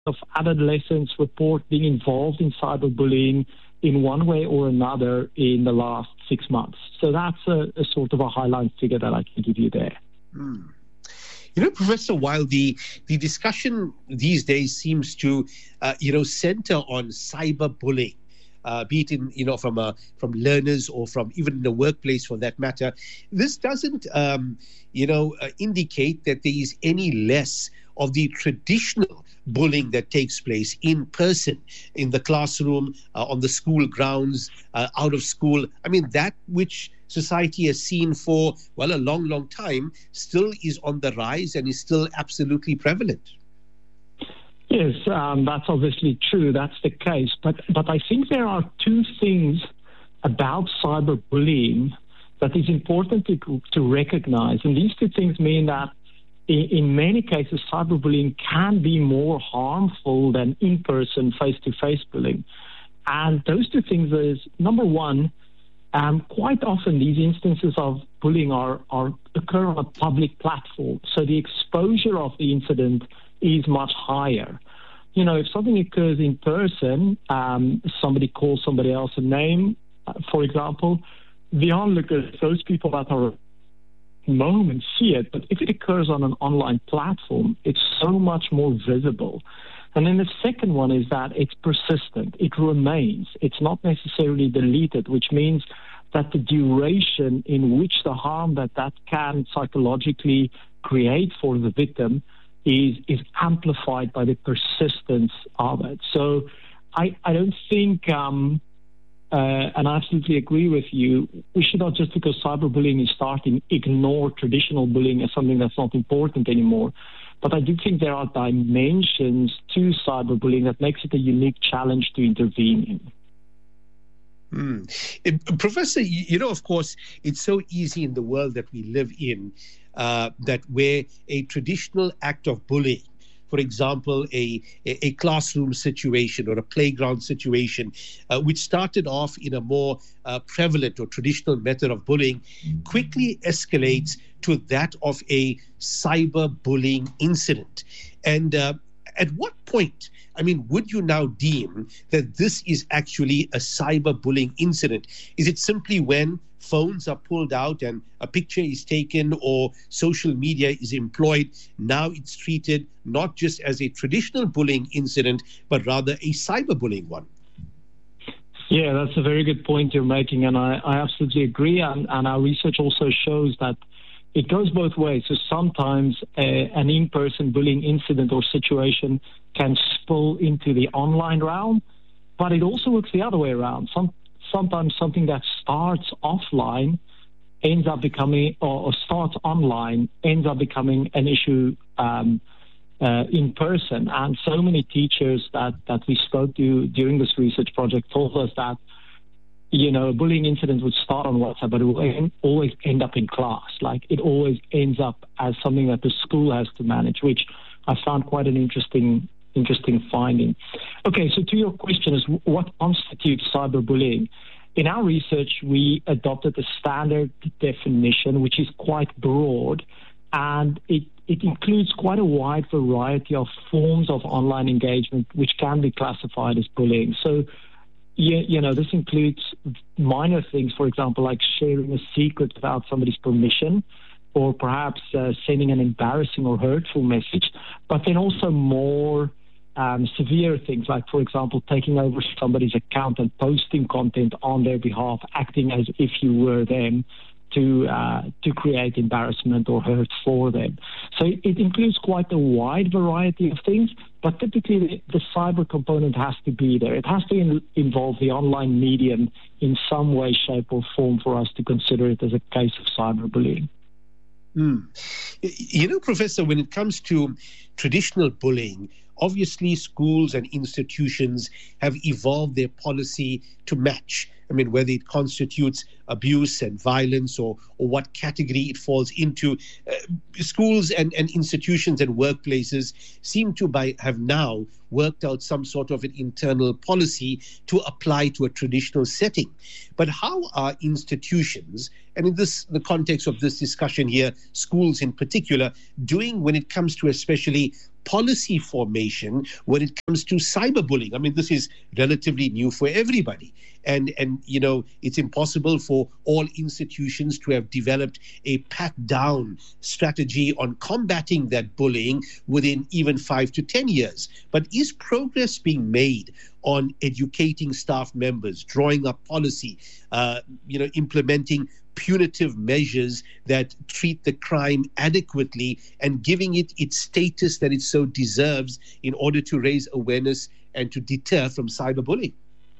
of adolescents report being involved in cyberbullying in one way or another in the last 6 months. So that's a sort of a highlight figure that I can give you there. Professor, while the discussion these days seems to, center on cyberbullying, be it in, from learners or from even in the workplace for that matter, this doesn't, indicate that there is any less of the traditional bullying that takes place in person, in the classroom, on the school grounds, out of school. I mean, that which society has seen for, a long, long time still is on the rise and is still absolutely prevalent. Yes, that's obviously true. That's the case. But I think there are two things about cyberbullying that is important to recognize. And these two things mean that in many cases, cyberbullying can be more harmful than in-person, face-to-face bullying. And those two things is, number one, quite often these instances of bullying occur on a public platform. So the exposure of the incident is much higher. If something occurs in person, somebody calls somebody else a name, for example, the onlookers, those people that are moment see it, but if it occurs on an online platform, it's so much more visible. And then the second one is that it's persistent. It remains. It's not necessarily deleted, which means that the duration in which the harm that can psychologically create for the victim is amplified by the persistence of it. So I don't think, and I absolutely agree with you, we should not, just because cyberbullying is starting, ignore traditional bullying as something that's not important anymore. But I do think there are dimensions to cyberbullying that makes it a unique challenge to intervene in. Professor, of course, it's so easy in the world that we live in that where a traditional act of bullying, for example, a classroom situation or a playground situation, which started off in a more prevalent or traditional method of bullying, quickly escalates to that of a cyberbullying incident. And at what point, would you now deem that this is actually a cyberbullying incident? Is it simply when phones are pulled out and a picture is taken or social media is employed? Now it's treated not just as a traditional bullying incident, but rather a cyberbullying one. Yeah, that's a very good point you're making, and I absolutely agree. And our research also shows that it goes both ways. So sometimes an in-person bullying incident or situation can spill into the online realm, but it also works the other way around. Sometimes something that starts offline ends up becoming, or starts online, ends up becoming an issue in person. And so many teachers that we spoke to during this research project told us that, a bullying incident would start on WhatsApp, but it will always end up in class. Like, it always ends up as something that the school has to manage, which I found quite an interesting finding. Okay, so to your question is what constitutes cyberbullying? In our research, we adopted a standard definition, which is quite broad, and it includes quite a wide variety of forms of online engagement, which can be classified as bullying. So, this includes minor things, for example, like sharing a secret without somebody's permission, or perhaps sending an embarrassing or hurtful message, but then also more severe things, like, for example, taking over somebody's account and posting content on their behalf, acting as if you were them to create embarrassment or hurt for them. So it includes quite a wide variety of things, but typically the cyber component has to be there. It has to involve the online medium in some way, shape, or form for us to consider it as a case of cyberbullying. Professor, when it comes to traditional bullying, obviously schools and institutions have evolved their policy to match I mean, whether it constitutes abuse and violence or what category it falls into. Schools and institutions and workplaces seem to have now worked out some sort of an internal policy to apply to a traditional setting. But how are institutions, and in the context of this discussion here, schools in particular, doing when it comes to especially policy formation when it comes to cyberbullying? I mean, this is relatively new for everybody. And you know, it's impossible for all institutions to have developed a pat-down strategy on combating that bullying within even 5 to 10 years. But is progress being made on educating staff members, drawing up policy, implementing punitive measures that treat the crime adequately and giving it its status that it so deserves in order to raise awareness and to deter from cyberbullying?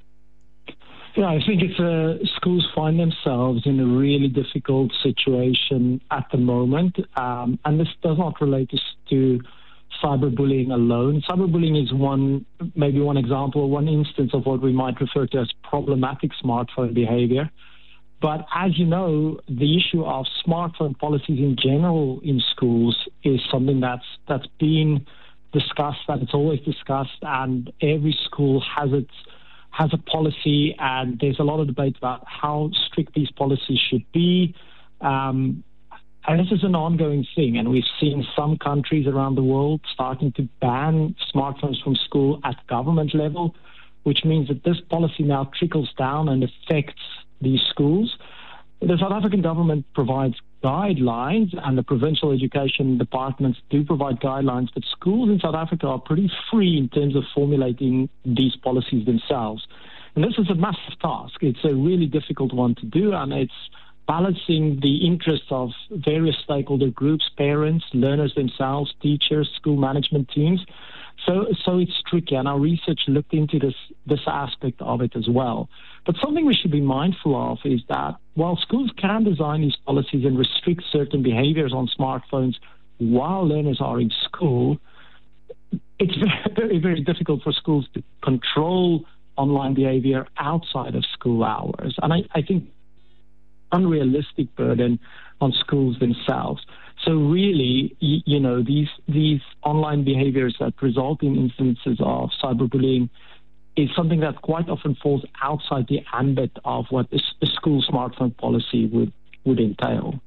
Yeah, I think schools find themselves in a really difficult situation at the moment, and this does not relate to cyberbullying alone. Cyberbullying is one example, one instance of what we might refer to as problematic smartphone behavior. But as you know, the issue of smartphone policies in general in schools is something that's been discussed, and it's always discussed, and every school has a policy, and there's a lot of debate about how strict these policies should be. And this is an ongoing thing, and we've seen some countries around the world starting to ban smartphones from school at government level, which means that this policy now trickles down and affects these schools. The South African government provides guidelines, and the provincial education departments do provide guidelines, but schools in South Africa are pretty free in terms of formulating these policies themselves. And this is a massive task. It's a really difficult one to do, and it's balancing the interests of various stakeholder groups, parents, learners themselves, teachers, school management teams. So it's tricky, and our research looked into this aspect of it as well. But something we should be mindful of is that while schools can design these policies and restrict certain behaviors on smartphones while learners are in school, it's very, very difficult for schools to control online behavior outside of school hours. And I think unrealistic burden on schools themselves. So really, these online behaviors that result in instances of cyberbullying is something that quite often falls outside the ambit of what a school smartphone policy would entail.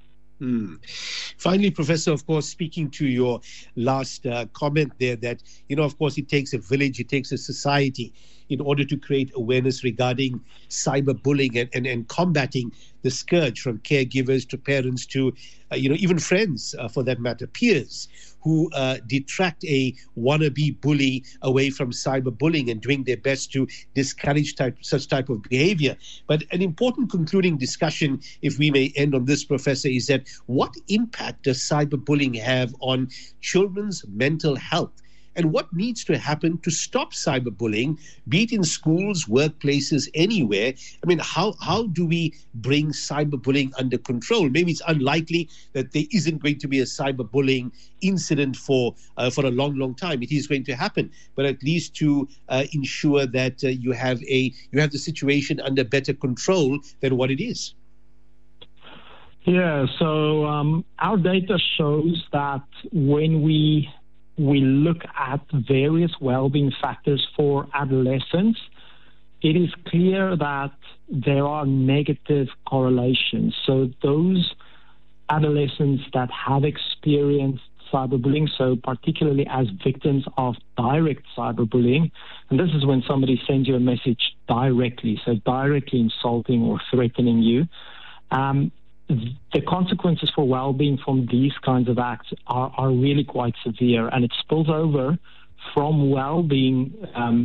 Finally, Professor, of course, speaking to your last comment there that, of course, it takes a village, it takes a society in order to create awareness regarding cyberbullying and combating the scourge, from caregivers to parents to, even friends, for that matter, peers who detract a wannabe bully away from cyberbullying and doing their best to discourage such type of behavior. But an important concluding discussion, if we may end on this, Professor, is that what impact does cyberbullying have on children's mental health? And what needs to happen to stop cyberbullying, be it in schools, workplaces, anywhere? I mean, how do we bring cyberbullying under control? Maybe it's unlikely that there isn't going to be a cyberbullying incident for a long, long time. It is going to happen, but at least to ensure that you have the situation under better control than what it is. Yeah. So our data shows that when we look at various well-being factors for adolescents, it is clear that there are negative correlations. So those adolescents that have experienced cyberbullying, so particularly as victims of direct cyberbullying, and this is when somebody sends you a message directly, so directly insulting or threatening you, the consequences for well-being from these kinds of acts are really quite severe, and it spills over from well-being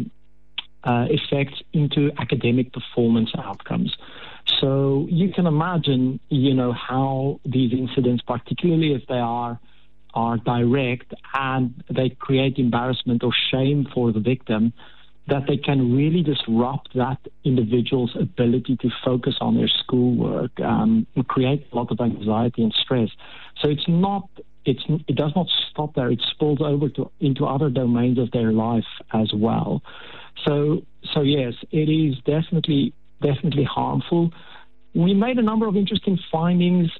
effects into academic performance outcomes. So you can imagine, how these incidents, particularly if they are direct and they create embarrassment or shame for the victim, that they can really disrupt that individual's ability to focus on their schoolwork, and create a lot of anxiety and stress. So it does not stop there. It spills over into other domains of their life as well. So yes, it is definitely definitely harmful. We made a number of interesting findings.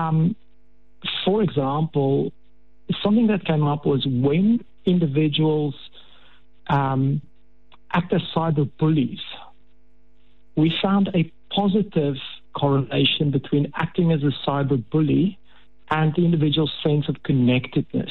For example, something that came up was when individuals act as cyber bullies, we found a positive correlation between acting as a cyber bully and the individual's sense of connectedness.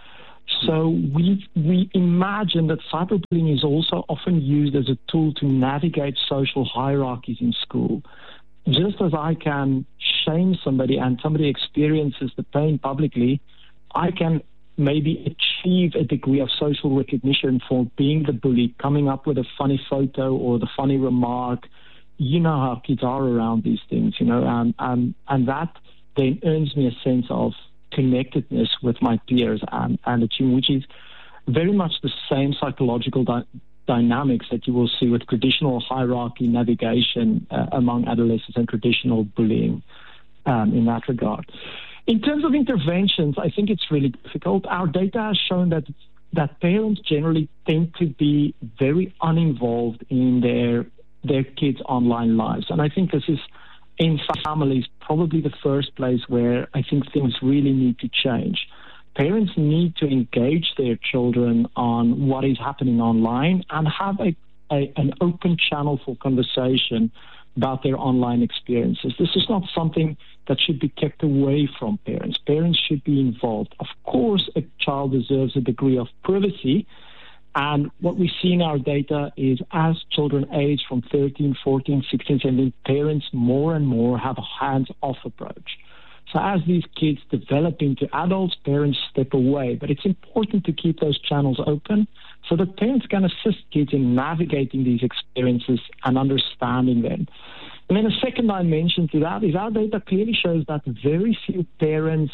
So we imagine that cyberbullying is also often used as a tool to navigate social hierarchies in school. Just as I can shame somebody and somebody experiences the pain publicly, I can maybe achieve a degree of social recognition for being the bully, coming up with a funny photo or the funny remark. You know how kids are around these things, and that then earns me a sense of connectedness with my peers and the team, which is very much the same psychological dynamics that you will see with traditional hierarchy navigation among adolescents and traditional bullying in that regard. In terms of interventions, I think it's really difficult. Our data has shown that parents generally tend to be very uninvolved in their kids' online lives. And I think this is, in families, probably the first place where I think things really need to change. Parents need to engage their children on what is happening online and have an open channel for conversation about their online experiences. This is not something that should be kept away from parents. Parents should be involved. Of course, a child deserves a degree of privacy. And what we see in our data is as children age from 13, 14, 16, 17, parents more and more have a hands-off approach. So as these kids develop into adults, parents step away. But it's important to keep those channels open so that parents can assist kids in navigating these experiences and understanding them. And then a second dimension to that is our data clearly shows that very few parents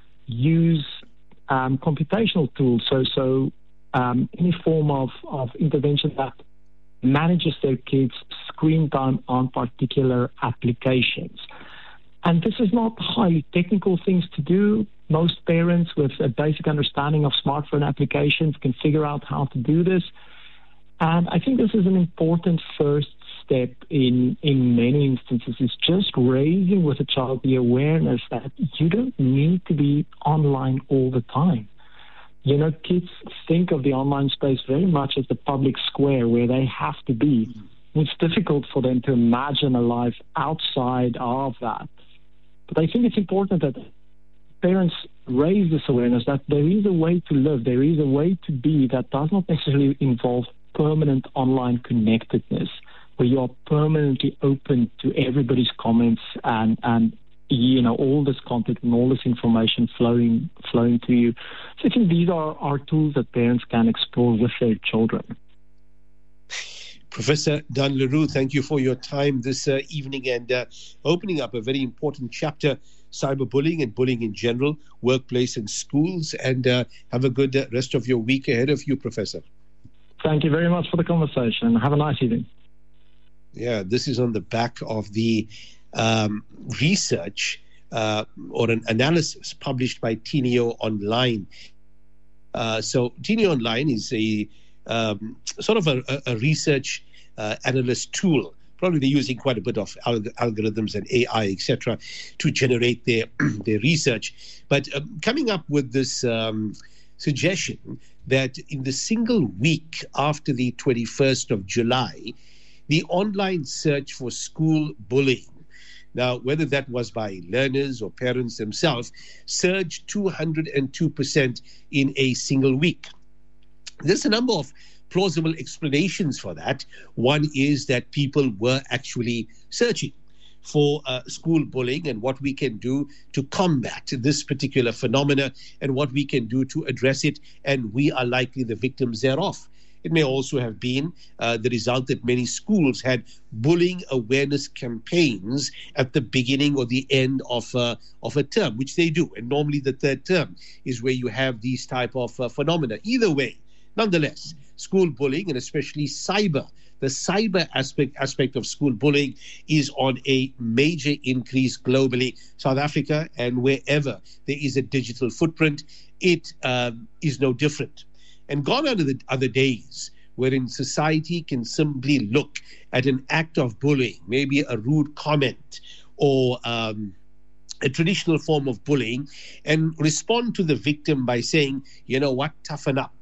use computational tools. So any form of intervention that manages their kids' screen time on particular applications. And this is not highly technical things to do. Most parents with a basic understanding of smartphone applications can figure out how to do this. And I think this is an important first step in many instances, is just raising with a child the awareness that you don't need to be online all the time. Kids think of the online space very much as the public square where they have to be. It's difficult for them to imagine a life outside of that. But I think it's important that parents raise this awareness that there is a way to live, there is a way to be that does not necessarily involve permanent online connectedness, where you are permanently open to everybody's comments and all this content and all this information flowing to you. So I think these are tools that parents can explore with their children. Professor Dan le Roux, thank you for your time this evening and opening up a very important chapter, cyberbullying and bullying in general, workplace and schools, and have a good rest of your week ahead of you, Professor. Thank you very much for the conversation. Have a nice evening. Yeah, this is on the back of the research or an analysis published by Tineo Online. So Tineo Online is a sort of a research analyst tool. Probably they're using quite a bit of algorithms and AI, etc., to generate their research. But coming up with this suggestion that in the single week after the 21st of July, the online search for school bullying, now whether that was by learners or parents themselves, surged 202% in a single week. There's a number of plausible explanations for that. One is that people were actually searching for school bullying and what we can do to combat this particular phenomena and what we can do to address it, and we are likely the victims thereof. It may also have been the result that many schools had bullying awareness campaigns at the beginning or the end of a term, which they do. And normally the third term is where you have these type of phenomena. Either way, nonetheless, school bullying and especially the cyber aspect of school bullying is on a major increase globally. South Africa and wherever there is a digital footprint, it is no different. And gone are the other days wherein society can simply look at an act of bullying, maybe a rude comment or a traditional form of bullying, and respond to the victim by saying, you know what, toughen up.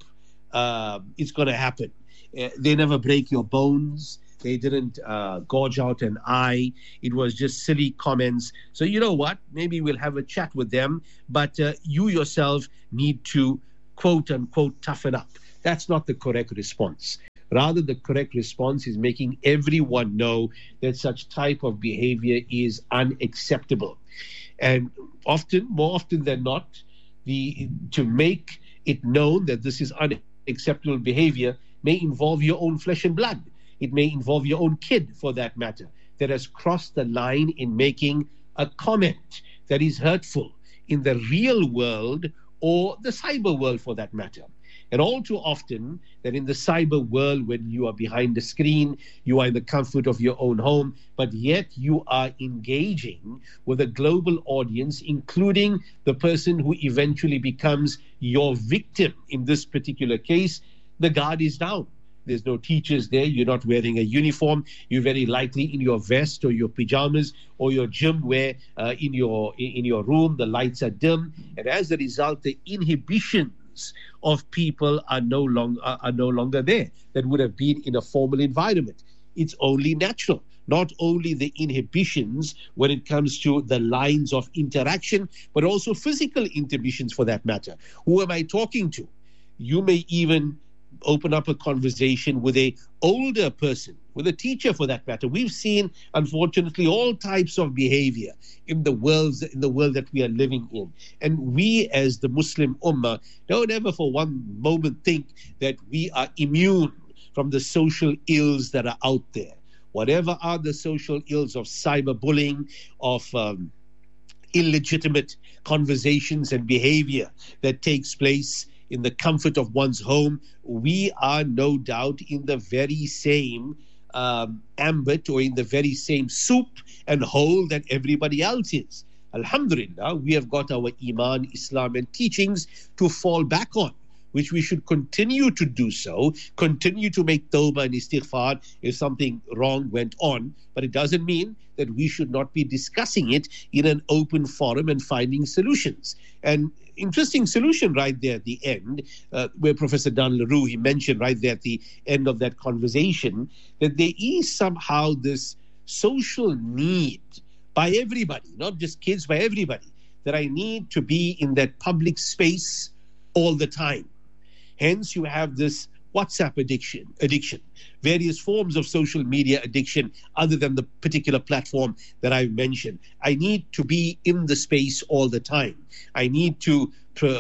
It's going to happen. They never break your bones. They didn't gouge out an eye. It was just silly comments. So you know what? Maybe we'll have a chat with them, but you yourself need to, quote unquote, toughen up. That's not the correct response. Rather, the correct response is making everyone know that such type of behavior is unacceptable. And more often than not, to make it known that this is unacceptable behavior may involve your own flesh and blood. It may involve your own kid, for that matter, that has crossed the line in making a comment that is hurtful in the real world or the cyber world, for that matter. And all too often, that in the cyber world, when you are behind the screen, you are in the comfort of your own home, but yet you are engaging with a global audience, including the person who eventually becomes your victim. In this particular case, the guard is down. There's no teachers there. You're not wearing a uniform. You're very likely in your vest or your pajamas or your gym where in your room the lights are dim. And as a result, the inhibitions of people are no longer there that would have been in a formal environment. It's only natural. Not only the inhibitions when it comes to the lines of interaction, but also physical inhibitions, for that matter. Who am I talking to? You may even open up a conversation with an older person, with a teacher, for that matter. We've seen, unfortunately, all types of behavior in the world that we are living in. And we, as the Muslim Ummah, don't ever for one moment think that we are immune from the social ills that are out there. Whatever are the social ills of cyberbullying, of illegitimate conversations and behavior that takes place in the comfort of one's home, we are no doubt in the very same ambit or in the very same soup and hole that everybody else is. Alhamdulillah, we have got our Iman, Islam and teachings to fall back on, which we should continue to do so, continue to make tawbah and istighfar if something wrong went on. But it doesn't mean that we should not be discussing it in an open forum and finding solutions. And interesting solution right there at the end, where Professor Dan LaRue, he mentioned right there at the end of that conversation, that there is somehow this social need by everybody, not just kids, by everybody, that I need to be in that public space all the time. Hence, you have this WhatsApp addiction, various forms of social media addiction other than the particular platform that I've mentioned. I need to be in the space all the time. I need to,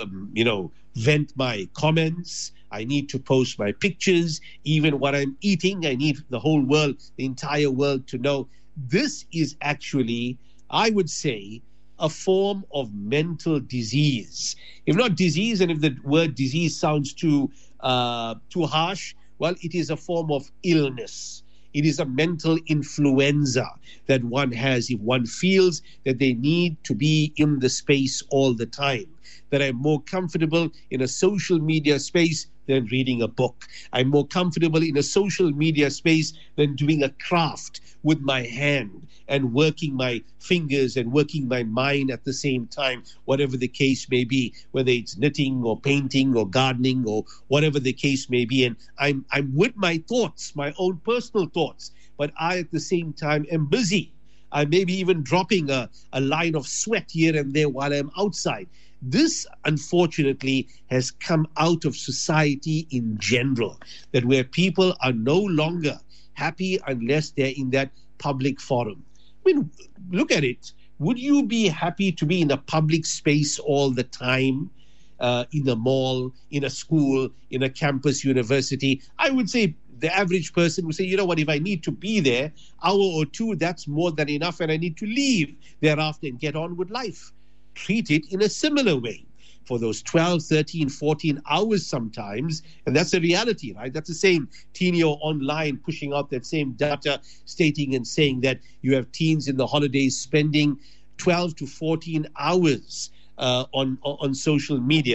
vent my comments. I need to post my pictures, even what I'm eating. I need the whole world, the entire world to know. This is actually, I would say, a form of mental disease. If not disease, and if the word disease sounds too harsh, well, it is a form of illness. It is a mental influenza that one has if one feels that they need to be in the space all the time, that I'm more comfortable in a social media space than reading a book. I'm more comfortable in a social media space than doing a craft with my hand and working my fingers and working my mind at the same time, whatever the case may be, whether it's knitting or painting or gardening or whatever the case may be. And I'm with my thoughts, my own personal thoughts, but I at the same time am busy. I may be even dropping a line of sweat here and there while I'm outside. This, unfortunately, has come out of society in general, that where people are no longer happy unless they're in that public forum. I mean, look at it. Would you be happy to be in a public space all the time, in a mall, in a school, in a campus, university? I would say the average person would say, you know what, if I need to be there, hour or two, that's more than enough, and I need to leave thereafter and get on with life. Treat it in a similar way for those 12, 13, 14 hours sometimes. And that's a reality, right? That's the same Teenio online pushing out that same data, stating and saying that you have teens in the holidays spending 12 to 14 hours on social media.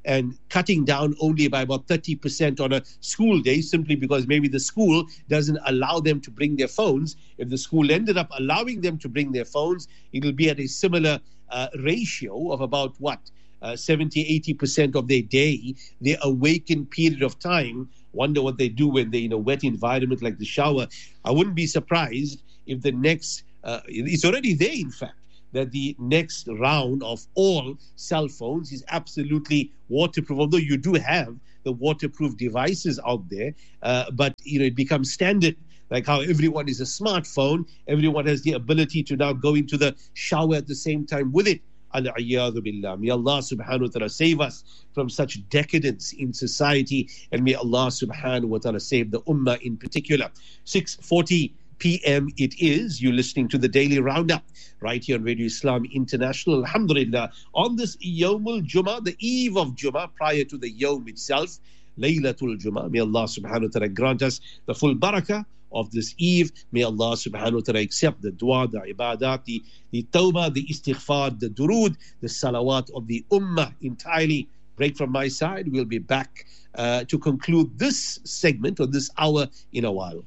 and cutting down only by about 30% on a school day, simply because maybe the school doesn't allow them to bring their phones. If the school ended up allowing them to bring their phones, it'll be at a similar ratio of about 70-80% of their day, their awakened period of time. Wonder what they do when they're in a wet environment like the shower. I wouldn't be surprised if the next, it's already there in fact, that the next round of all cell phones is absolutely waterproof, although you do have the waterproof devices out there, but it becomes standard. Like how everyone is a smartphone, everyone has the ability to now go into the shower at the same time with it. Al-iyadhu billah. May Allah subhanahu wa ta'ala save us from such decadence in society, and may Allah subhanahu wa ta'ala save the ummah in particular. 6:40 p.m. it is. You're listening to the Daily Roundup right here on Radio Islam International. Alhamdulillah, on this Yawmul Jummah, the eve of Jummah, prior to the Yawm itself, Laylatul Jummah. May Allah subhanahu wa ta'ala grant us the full barakah of this eve. May Allah subhanahu wa ta'ala accept the dua, the ibadat, the tawbah, the istighfar, the durood, the salawat of the ummah entirely. Break from my side. We'll be back to conclude this segment or this hour in a while.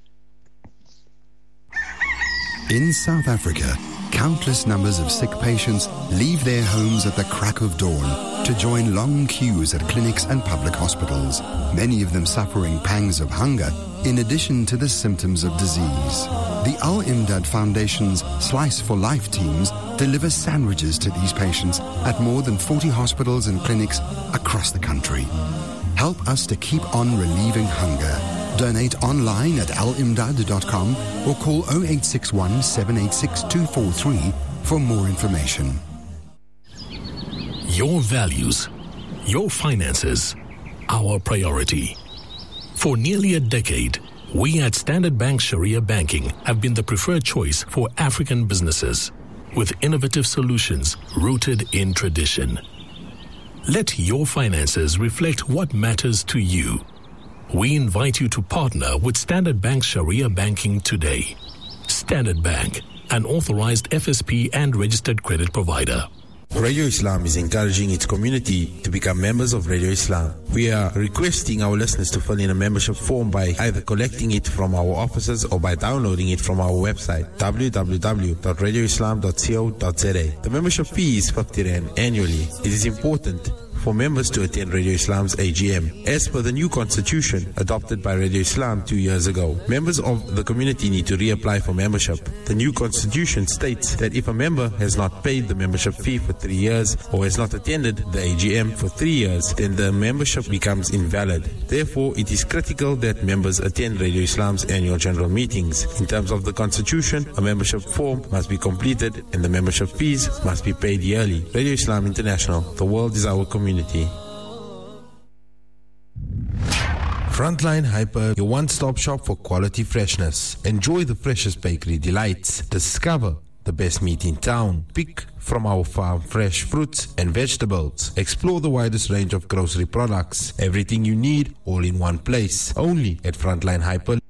In South Africa, countless numbers of sick patients leave their homes at the crack of dawn to join long queues at clinics and public hospitals, many of them suffering pangs of hunger in addition to the symptoms of disease. The Al Imdad Foundation's Slice for Life teams deliver sandwiches to these patients at more than 40 hospitals and clinics across the country. Help us to keep on relieving hunger. Donate online at alimdad.com or call 0861 786 243 for more information. Your values, your finances, our priority. For nearly a decade, we at Standard Bank Sharia Banking have been the preferred choice for African businesses, with innovative solutions rooted in tradition. Let your finances reflect what matters to you. We invite you to partner with Standard Bank Sharia Banking today. Standard Bank, an authorized FSP and registered credit provider. Radio Islam is encouraging its community to become members of Radio Islam. We are requesting our listeners to fill in a membership form by either collecting it from our offices or by downloading it from our website www.radioislam.co.za. The membership fee is 50 Rand annually. It is important for members to attend Radio Islam's AGM, as per the new constitution adopted by Radio Islam 2 years ago. Members of the community need to reapply for membership. The new constitution states that if a member has not paid the membership fee for 3 years or has not attended the AGM for 3 years, then the membership becomes invalid. Therefore, it is critical that members attend Radio Islam's annual general meetings. In terms of the constitution, a membership form must be completed and the membership fees must be paid yearly. Radio Islam International, the world is our community. Frontline Hyper, your one-stop shop for quality freshness. Enjoy the freshest bakery delights. Discover the best meat in town. Pick from our farm fresh fruits and vegetables. Explore the widest range of grocery products. Everything you need, all in one place. Only at Frontline Hyper.